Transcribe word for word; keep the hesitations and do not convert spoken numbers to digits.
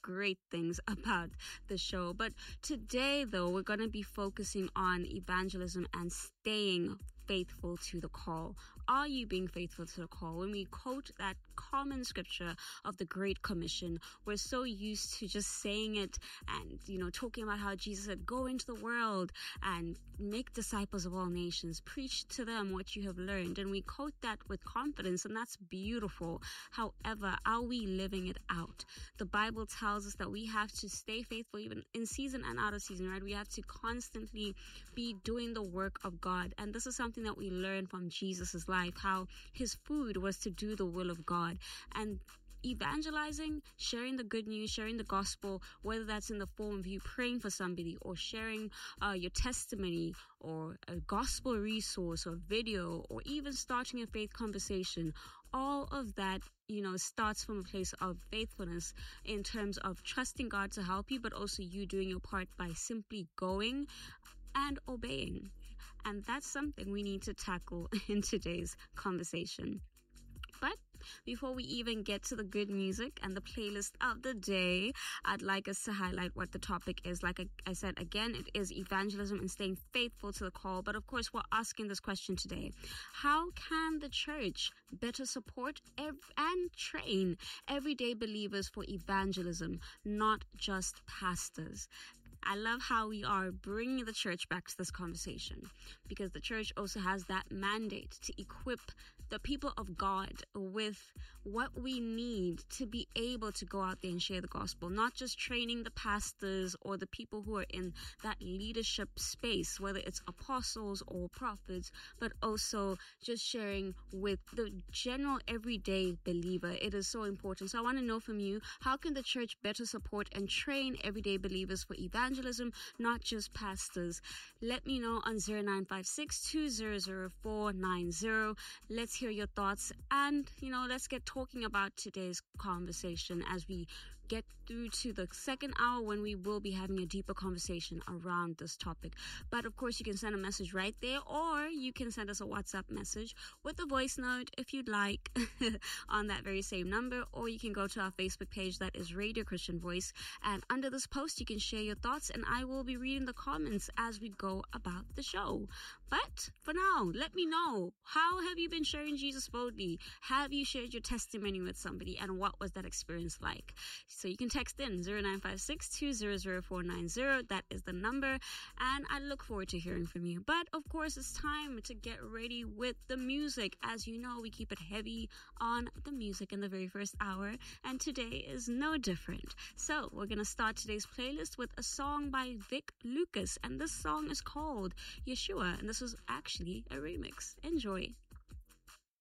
great things about the show. But today, though, we're going to be focusing on evangelism and staying faithful to the call. Are you being faithful to the call? When we quote that common scripture of the Great Commission, we're so used to just saying it and, you know, talking about how Jesus said, go into the world and make disciples of all nations, preach to them what you have learned. And we quote that with confidence, and that's beautiful. However, are we living it out? The Bible tells us that we have to stay faithful even in season and out of season, right? We have to constantly be doing the work of God. And this is something that we learn from Jesus's life, how his food was to do the will of God. And evangelizing, sharing the good news, sharing the gospel, whether that's in the form of you praying for somebody or sharing uh, your testimony or a gospel resource or video or even starting a faith conversation, all of that, you know, starts from a place of faithfulness in terms of trusting God to help you, but also you doing your part by simply going and obeying. And that's something we need to tackle in today's conversation. But before we even get to the good music and the playlist of the day, I'd like us to highlight what the topic is. Like I said, again, it is evangelism and staying faithful to the call. But of course, we're asking this question today. How can the church better support ev- and train everyday believers for evangelism, not just pastors? I love how we are bringing the church back to this conversation, because the church also has that mandate to equip the people of God with what we need to be able to go out there and share the gospel, not just training the pastors or the people who are in that leadership space, whether it's apostles or prophets, but also just sharing with the general everyday believer. It is so important. So I want to know from you, how can the church better support and train everyday believers for evangelism, not just pastors? Let me know on zero nine five six, two zero zero, four nine zero. Let's hear your thoughts, and, you know, let's get talking about today's conversation as we get through to the second hour, when we will be having a deeper conversation around this topic. But of course, you can send a message right there, or you can send us a WhatsApp message with a voice note if you'd like on that very same number, or you can go to our Facebook page, that is Radio Christian Voice, and under this post you can share your thoughts, and I will be reading the comments as we go about the show. But for now, let me know, how have you been sharing Jesus boldly? Have you shared your testimony with somebody, and what was that experience like? So you can text in zero nine five six, two zero zero, four nine zero. That is the number, and I look forward to hearing from you. But of course, it's time to get ready with the music. As you know, we keep it heavy on the music in the very first hour, and today is no different. So we're going to start today's playlist with a song by Vic Lucas, and this song is called Yeshua, and this was actually a remix. Enjoy.